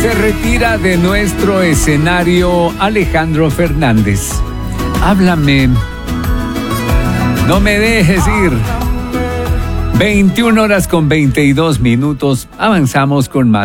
Se retira de nuestro escenario Alejandro Fernández. Háblame, no me dejes ir. 21 horas con 22 minutos. Avanzamos con más.